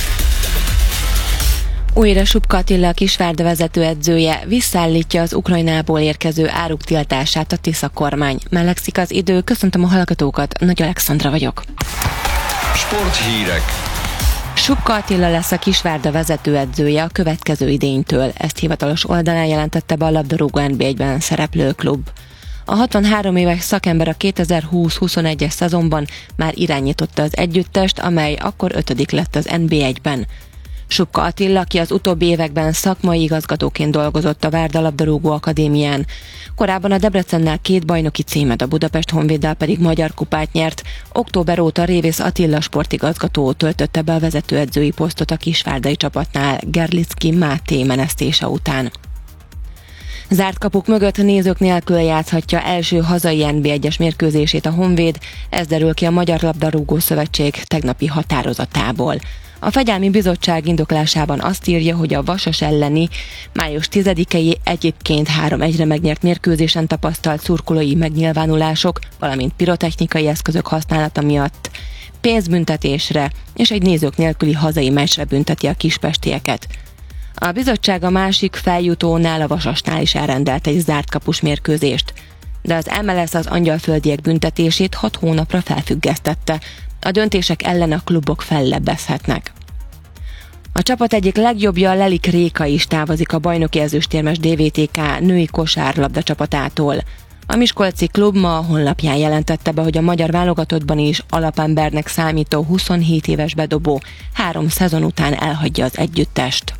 Újra Subka Attila, a Kisvárda vezetőedzője visszaállítja az Ukrajnából érkező áruk tiltását a Tisza kormány. Melegszik az idő, köszöntöm a hallgatókat, Nagy Alexandra vagyok. Sporthírek. Subka Attila lesz a Kisvárda vezetőedzője a következő idénytől. Ezt hivatalos oldalán jelentette be a labdarúgó en bé egyben szereplő klub. A hatvanhárom éves szakember a kétezer-húsz-huszonegyes szezonban már irányította az együttest, amely akkor ötödik lett az en bé egyben. Subka Attila, aki az utóbbi években szakmai igazgatóként dolgozott a Várda Labdarúgó Akadémián. Korábban a Debrecennel két bajnoki címet, a Budapest Honvéddal pedig magyar kupát nyert. Október óta Révész Attila sportigazgató töltötte be a vezetőedzői posztot a kisvárdai csapatnál Gerlicki Máté menesztése után. Zárt kapuk mögött nézők nélkül játszhatja első hazai en bé egyes mérkőzését a Honvéd, ez derül ki a Magyar Labdarúgó Szövetség tegnapi határozatából. A Fegyelmi Bizottság indoklásában azt írja, hogy a Vasas elleni május tizedikei egyébként három egyre megnyert mérkőzésen tapasztalt szurkolói megnyilvánulások, valamint pirotechnikai eszközök használata miatt pénzbüntetésre és egy nézők nélküli hazai meccsre bünteti a kispestieket. A bizottság a másik feljutónál, a Vasasnál is elrendelt egy zárt kapus mérkőzést, de az em el es az angyalföldiek büntetését hat hónapra felfüggesztette. A döntések ellen a klubok fellebbezhetnek. A csapat egyik legjobbja, Lelik Réka is távozik a bajnoki ezüstérmes dé vé té ká női kosárlabda csapatától. A miskolci klub ma a honlapján jelentette be, hogy a magyar válogatottban is alapembernek számító huszonhét éves bedobó három szezon után elhagyja az együttest.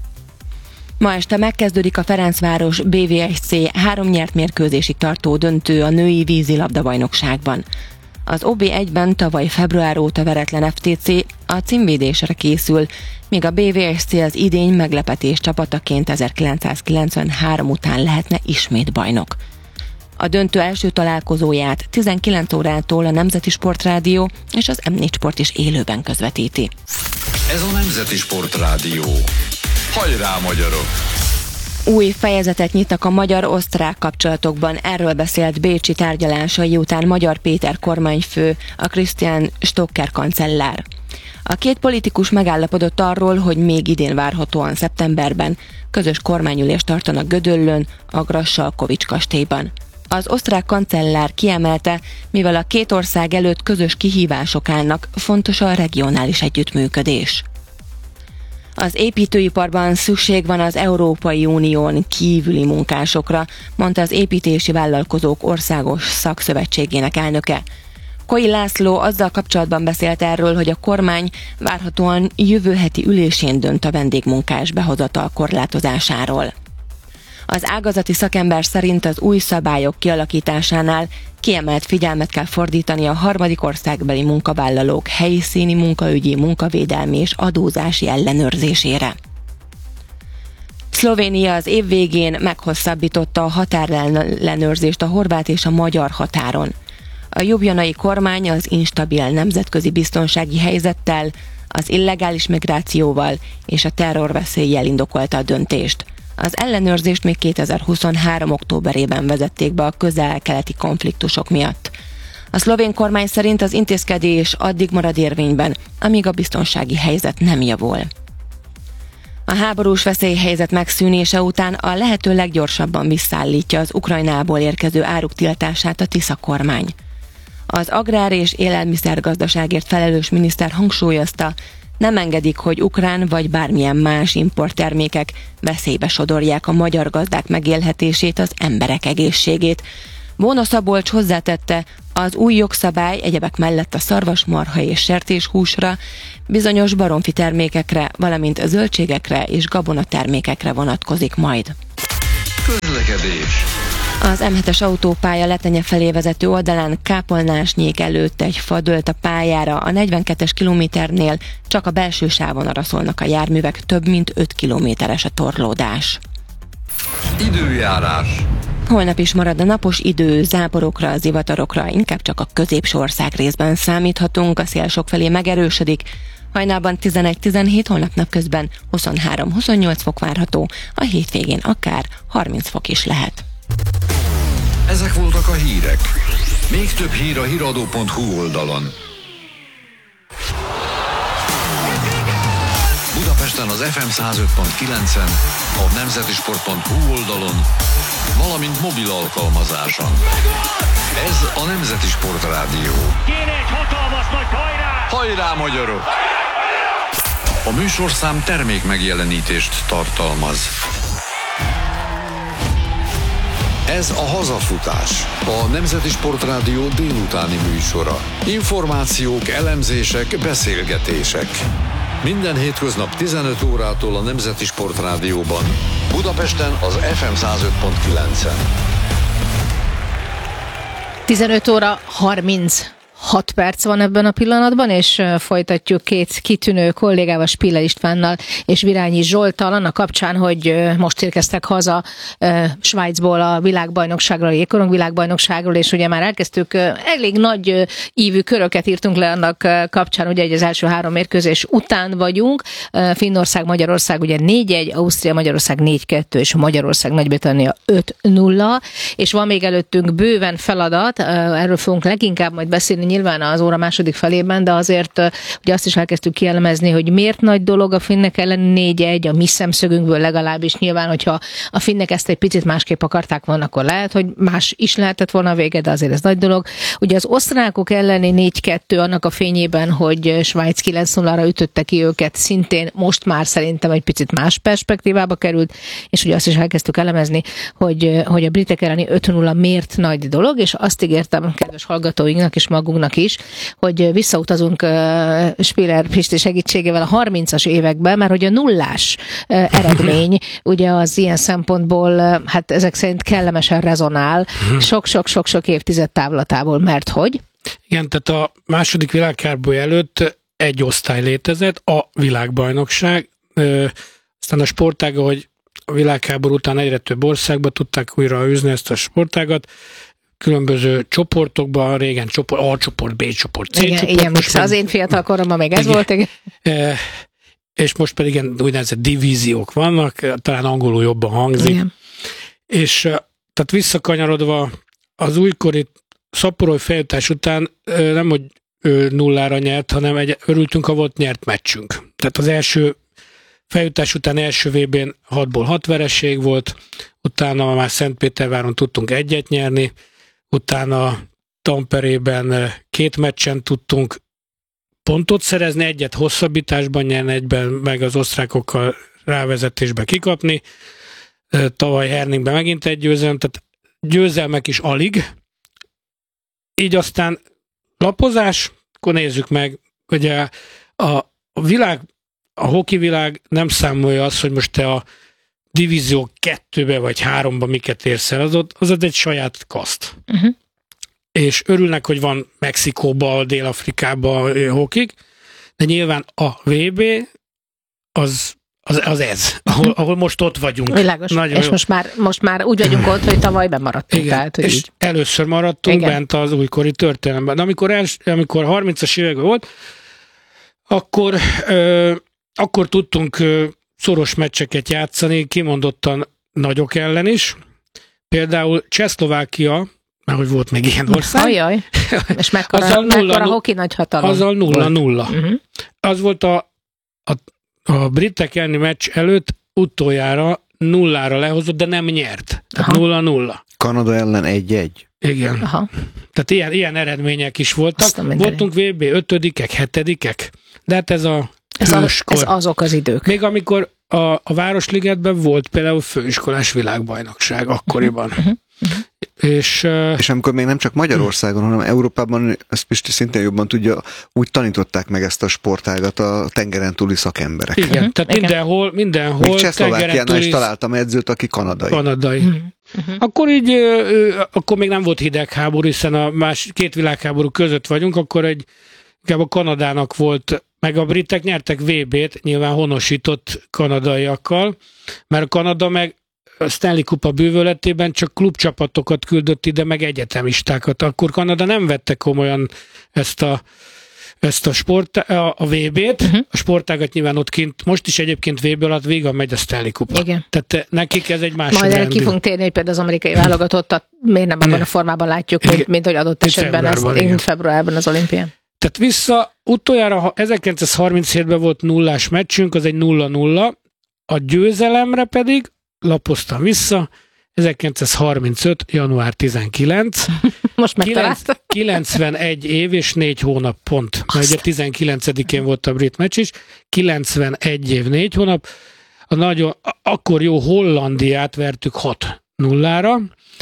Ma este megkezdődik a Ferencváros bé vé es cé három nyert mérkőzésig tartó döntő a női vízilabda-bajnokságban. Az o bé egyben tavaly február óta veretlen ef té cé a címvédésre készül, míg a bé vé es cé az idény meglepetés csapataként ezerkilencszázkilencvenhárom után lehetne ismét bajnok. A döntő első találkozóját tizenkilenc órától a Nemzeti Sportrádió és az em négy Sport is élőben közvetíti. Ez a Nemzeti Sportrádió. Hajrá, magyarok! Új fejezetet nyitnak a magyar-osztrák kapcsolatokban, erről beszélt bécsi tárgyalásai után Magyar Péter kormányfő, a Christian Stocker kancellár. A két politikus megállapodott arról, hogy még idén várhatóan szeptemberben közös kormányülést tartanak Gödöllőn, a Grassalkovich kastélyban. Az osztrák kancellár kiemelte, mivel a két ország előtt közös kihívások állnak, fontos a regionális együttműködés. Az építőiparban szükség van az Európai Unión kívüli munkásokra, mondta az Építési Vállalkozók Országos Szakszövetségének elnöke. Koi László azzal kapcsolatban beszélt erről, hogy a kormány várhatóan jövő heti ülésén dönt a vendégmunkás behozatal korlátozásáról. Az ágazati szakember szerint az új szabályok kialakításánál kiemelt figyelmet kell fordítani a harmadik országbeli munkavállalók helyszíni munkaügyi, munkavédelmi és adózási ellenőrzésére. Szlovénia az év végén meghosszabbította a határellenőrzést a horvát és a magyar határon. A ljubljanai kormány az instabil nemzetközi biztonsági helyzettel, az illegális migrációval és a terrorveszéllyel indokolta a döntést. Az ellenőrzést még kétezer-huszonhárom októberében vezették be a közel-keleti konfliktusok miatt. A szlovén kormány szerint az intézkedés addig marad érvényben, amíg a biztonsági helyzet nem javul. A háborús veszélyhelyzet megszűnése után a lehető leggyorsabban visszaállítja az Ukrajnából érkező áruk tiltását a Tisza kormány. Az agrár- és élelmiszergazdaságért felelős miniszter hangsúlyozta, nem engedik, hogy ukrán vagy bármilyen más importtermékek veszélybe sodorják a magyar gazdák megélhetését, az emberek egészségét. Bóna Szabolcs hozzátette, az új jogszabály egyebek mellett a szarvasmarha és sertéshúsra, bizonyos baromfi termékekre, valamint a zöldségekre és gabonatermékekre vonatkozik majd. Közlekedés. Az em hetes autópálya Letenye felé vezető oldalán Kápolnásnyék előtt egy fa dőlt a pályára, a negyvenkettes kilométernél csak a belső sávon arra szólnak a járművek, több mint öt kilométeres a torlódás. Időjárás. Holnap is marad a napos idő, záporokra, zivatarokra, inkább csak a középső ország részben számíthatunk, a szél sokfelé megerősödik. Hajnalban tizenegy-tizenhét, holnap napközben huszonhárom-huszonnyolc fok várható, a hétvégén akár harminc fok is lehet. Ezek voltak a hírek. Még több hír a híradó pont hu oldalon. Budapesten az ef em száz öt pont kilencen, a nemzetisport pont hu oldalon, valamint mobil alkalmazáson. Ez a Nemzeti Sportrádió. Kéne egy hatalmas nagy hajrá! Hajrá, magyarok! A műsorszám termék megjelenítést tartalmaz. Ez a Hazafutás, a Nemzeti Sportrádió délutáni műsora. Információk, elemzések, beszélgetések. Minden hétköznap tizenöt órától a Nemzeti Sportrádióban, Budapesten az ef em száz öt pont kilencen. tizenöt óra harminchat perc van ebben a pillanatban, és folytatjuk két kitűnő kollégával, Spiller Istvánnal és Virányi Zsolttal annak kapcsán, hogy most érkeztek haza Svájcból a világbajnokságról, a jégkorong világbajnokságról, és ugye már elkezdtük, elég nagy ívű köröket írtunk le annak kapcsán, ugye az első három mérkőzés után vagyunk. Finnország, Magyarország ugye négy egy, Ausztria, Magyarország négy kettő, és Magyarország, Nagy-Britannia öt nulla, és van még előttünk bőven feladat, erről fogunk leginkább majd beszélni nyilván az óra második felében, de azért ugye azt is elkezdtük kielemezni, hogy miért nagy dolog a finnek ellen négy egy, a mi szemszögünkből legalábbis. Nyilván, hogyha a finnek ezt egy picit másképp akarták volna, akkor lehet, hogy más is lehetett volna a vége, de azért ez nagy dolog. Ugye az osztrákok elleni négy kettő annak a fényében, hogy Svájc kilenc nullára ütötte ki őket, szintén most már szerintem egy picit más perspektívába került, és ugye azt is elkezdtük elemezni, hogy, hogy a britek elleni öt nulla miért nagy dolog, és azt ígértem kedves hallgatóinknak és magunknak is, hogy visszautazunk uh, Spiller Pisti segítségével a harmincas években, mert hogy a nullás uh, eredmény ugye az ilyen szempontból uh, hát ezek szerint kellemesen rezonál sok-sok-sok-sok évtized távlatából, mert hogy? Igen, tehát a második világháború előtt egy osztály létezett, a világbajnokság, uh, aztán a sportág, hogy a világháború után egyre több országba tudták újra űzni ezt a sportágat, különböző csoportokban, régen csoport, A csoport, B csoport, C igen, csoport. Igen, most az én fiatal koromban még ez igen. volt. Igen. E, és most pedig ilyen úgynevezett divíziók vannak, talán angolul jobban hangzik. Igen. És tehát visszakanyarodva az újkori szaporói feljutás után nem, hogy nullára nyert, hanem egy, örültünk, ha volt nyert meccsünk. Tehát az első feljutás után első vé bén hatból hat vereség volt, utána már Szentpéterváron tudtunk egyet nyerni, utána Tamperében két meccsen tudtunk pontot szerezni, egyet hosszabbításban nyerni, egyben meg az osztrákokkal rávezetésbe kikapni, tavaly Herningben megint egy győzelem, tehát győzelmek is alig. Így aztán lapozás, akkor nézzük meg, hogy a, a, a világ, a hoki világ nem számolja azt, hogy most te a divízió kettőbe vagy háromba miket érsz el, az, az egy saját kaszt. Uh-huh. És örülnek, hogy van Mexikóba, Dél-Afrikába hokik, de nyilván a vé bé az, az, az ez, ahol, ahol most ott vagyunk. Világos. Nagyon és most már, most már úgy vagyunk ott, hogy tavaly bemaradtunk. Igen, tehát, hogy és így. először maradtunk igen. bent az újkori történelemben. De amikor, els, amikor harmincas években volt, akkor, ö, akkor tudtunk ö, szoros meccseket játszani, kimondottan nagyok ellen is. Például Csehszlovákia, mert hogy volt még ilyen ország. Ajaj, és mekkora, mekkora hoki nagy hatalom. Azzal nulla nulla. Uh-huh. Az volt a, a, a britek elleni meccs előtt utoljára nullára lehozott, de nem nyert. Tehát nulla nulla. Kanada ellen egy egy. Igen. Aha. Tehát ilyen, ilyen eredmények is voltak. Voltunk vé bé ötödikek, hetedikek, de hát ez a ez, a, ez azok az idők. Még amikor a, a Városligetben volt például főiskolás világbajnokság akkoriban. Uh-huh. Uh-huh. És, uh, és amikor még nem csak Magyarországon, hanem Európában, ezt Pisti szintén jobban tudja, úgy tanították meg ezt a sportágat a tengeren túli szakemberek. Igen, uh-huh. tehát igen. mindenhol, mindenhol még Csehszlovákiánál is találtam edzőt, aki kanadai. Kanadai. Uh-huh. Uh-huh. Akkor így, uh, akkor még nem volt hidegháború, hiszen a más két világháború között vagyunk, akkor egy inkább a Kanadának volt, meg a britek nyertek vé bét, nyilván honosított kanadaiakkal, mert a Kanada meg a Stanley Kupa bűvöletében csak klubcsapatokat küldött ide, meg egyetemistákat. Akkor Kanada nem vette komolyan ezt a, ezt a, sport, a, a vé bét, uh-huh. a sportágat nyilván ott kint, most is egyébként vé bé alatt végig megy a Stanley Kupa. Igen. Tehát nekik ez egy másik rendű. Majd ki fogunk térni, hogy például az amerikai válogatottat miért nem abban a formában látjuk, mint, mint hogy adott esetben ez, mint februárban az olimpián. Tehát vissza, utoljára ezerkilencszázharminchétben volt nullás meccsünk, az egy nulla nulla, a győzelemre pedig lapoztam vissza, ezerkilencszázharmincöt. január tizenkilenc. Most megtaláltam. kilencvenegy év és négy hónap pont. Mert ugye tizenkilencedikén volt a brit meccs is. kilencvenegy év, négy hónap. A nagyon, akkor jó Hollandiát vertük hat nullára.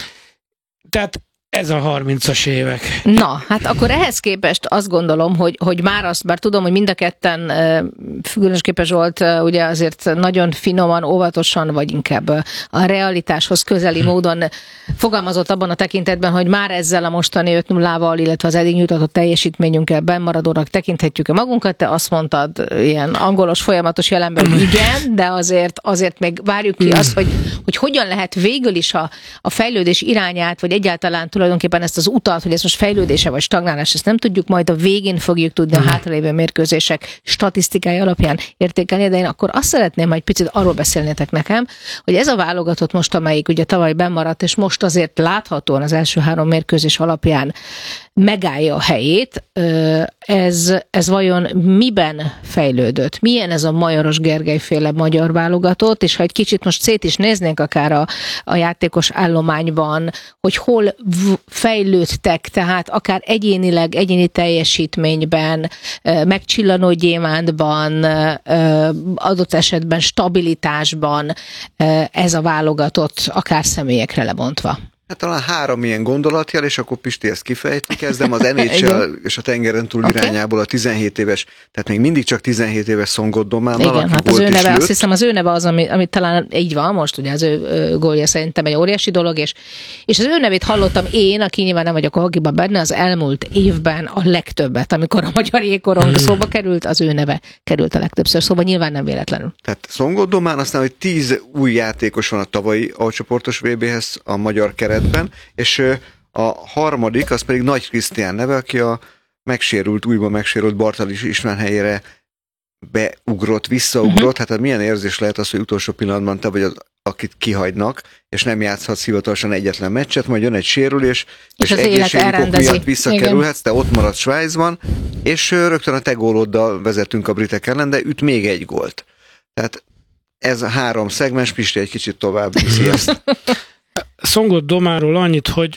Tehát ez a harmincas évek. Na, hát akkor ehhez képest azt gondolom, hogy, hogy már azt, bár tudom, hogy mind a ketten különösképpen Zsolt ugye azért nagyon finoman, óvatosan, vagy inkább a realitáshoz közeli módon fogalmazott abban a tekintetben, hogy már ezzel a mostani öt nullával, illetve az eddig nyújtatott teljesítményünkkel bennmaradónak tekinthetjük-e magunkat. Te azt mondtad ilyen angolos, folyamatos jelenben, hogy igen, de azért, azért még várjuk ki azt, hogy, hogy hogyan lehet végül is a, a fejlődés irányát, vagy egyáltalán tulajdonképpen ezt az utat, hogy ez most fejlődése vagy stagnálás, ezt nem tudjuk, majd a végén fogjuk tudni a hátralévő mérkőzések statisztikai alapján értékelni, de én akkor azt szeretném, hogy picit arról beszélnétek nekem, hogy ez a válogatott most, amelyik ugye tavaly bennmaradt, és most azért láthatóan az első három mérkőzés alapján megállja a helyét, ez, ez vajon miben fejlődött? Milyen ez a Majoros Gergely féle magyar válogatott, és ha egy kicsit most szét is néznénk akár a, a játékos állományban, hogy hol v- fejlődtek, tehát akár egyénileg, egyéni teljesítményben, megcsillanó gyémántban, adott esetben stabilitásban ez a válogatott, akár személyekre lebontva. Hát talán három ilyen gondolatjel, és akkor Pisti ezt kifejteni kezdem. Az en há el és a tengeren túl okay. irányából a tizenhét éves, tehát még mindig csak tizenhét éves Szongott Dománnal. Igen, hát az ő neve, azt hiszem az ő neve az, ami, ami talán így van most, ugye az ő gólja szerintem egy óriási dolog, és, és az ő nevét hallottam én, aki nyilván nem vagyok a hokiban benne, az elmúlt évben a legtöbbet, amikor a magyar jégkorong szóba került, az ő neve került a legtöbbször, szóval nyilván nem véletlenül. Tehát Szongott Domán, aztán, hogy tíz új játékos van a tavalyi alcsoportos vé béhez a magyar keretben, és a harmadik, az pedig Nagy Krisztián neve, aki a megsérült, újban megsérült Bartalis István helyére beugrott, visszaugrott. Uh-huh. Hát milyen érzés lehet az, hogy utolsó pillanatban te vagy az, akit kihagynak, és nem játszhatsz hivatalosan egyetlen meccset, majd jön egy sérülés, és, és egészségi ok miatt visszakerülhetsz, te ott maradsz Svájcban, és rögtön a te góloddal vezetünk a britek ellen, de üt még egy gólt. Tehát ez a három szegmens, Pisti egy kicsit tovább viszi ezt. Szongott Dománról annyit, hogy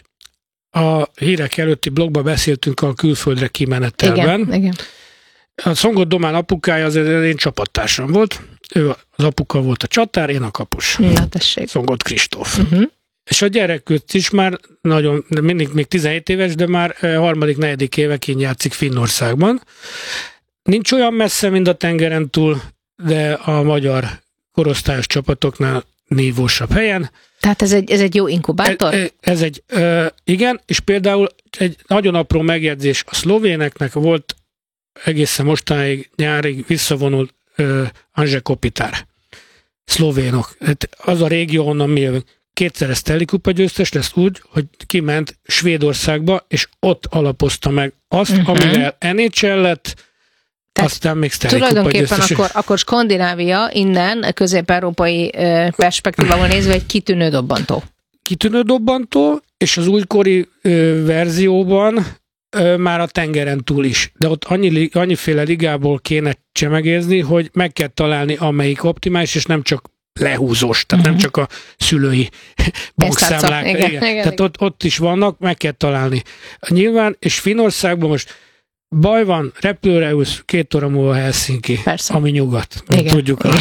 a hírek előtti blogban beszéltünk a külföldre kimenetelben. Igen, igen. A Szongott Domán apukája az én csapattársam volt. Ő az apuka volt a csatár, én a kapus. Na, tessék. Szongott Kristóf. Uh-huh. És a gyerek is már nagyon, mindig még tizenhét éves, de már harmadik, negyedik évekén játszik Finnországban. Nincs olyan messze, mint a tengeren túl, de a magyar korosztályos csapatoknál nívósabb helyen. Tehát ez egy, ez egy jó inkubátor? Ez, ez egy, uh, igen, és például egy nagyon apró megjegyzés, a szlovéneknek volt egészen mostanáig nyárig visszavonult uh, Anže Kopitar. Szlovénok. Az a régió, onnan mi jövünk. Kétszeres Stanley Kupa győztes lesz úgy, hogy kiment Svédországba, és ott alapozta meg azt, uh-huh. amivel en há el lett, tehát aztán még Stanley Kupa tulajdonképpen akkor, akkor Skandinávia innen, közép-európai perspektívával nézve egy kitűnő dobbantó. Kitűnő dobbantó, és az újkori ö, verzióban ö, már a tengeren túl is. De ott annyi, annyiféle ligából kéne csemegézni, hogy meg kell találni, amelyik optimális, és nem csak lehúzós, tehát uh-huh. nem csak a szülői bankszámlák. Igen, igen, igen, tehát igen. Ott, ott is vannak, meg kell találni. Nyilván, és Finnországban most baj van, repülőre ülsz, két óra múlva Helsinki, persze. Ami nyugat. Igen. Tudjuk a,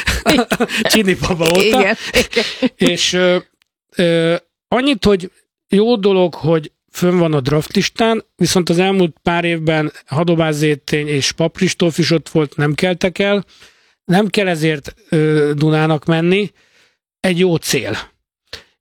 a Csinipaba óta. Igen. És ö, ö, annyit, hogy jó dolog, hogy fönn van a draftlistán, viszont az elmúlt pár évben Hadobás Zétény és Pap Kristóf is ott volt, nem keltek el. Nem kell ezért ö, Dunának menni. Egy jó cél.